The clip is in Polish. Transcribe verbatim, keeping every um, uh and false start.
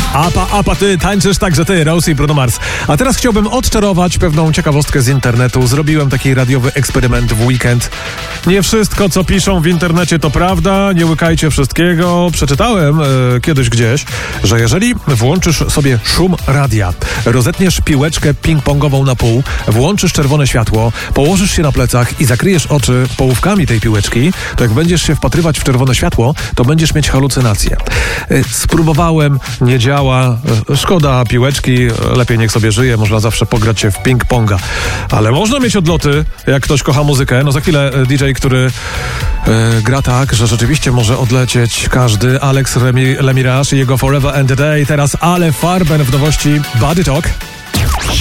Apa, apa, ty tańczysz także ty, Rose i Bruno Mars. A teraz chciałbym odczarować pewną ciekawostkę z internetu. Zrobiłem taki radiowy eksperyment w weekend. Nie wszystko, co piszą w internecie, to prawda. Nie łykajcie wszystkiego. Przeczytałem e, kiedyś gdzieś, że jeżeli włączysz sobie szum radia, rozetniesz piłeczkę ping-pongową na pół, włączysz czerwone światło, położysz się na plecach i zakryjesz oczy połówkami tej piłeczki, to jak będziesz się wpatrywać w czerwone światło, to będziesz mieć halucynacje. E, spróbowałem, nie działa. Szkoda piłeczki, lepiej niech sobie żyje, można zawsze pograć się w ping-ponga. Ale można mieć odloty, jak ktoś kocha muzykę. No za chwilę D J, który e, gra tak, że rzeczywiście może odlecieć każdy. Alex Remi, Lemirage i jego Forever and a Day. Teraz Ale Farben w nowości Body Talk.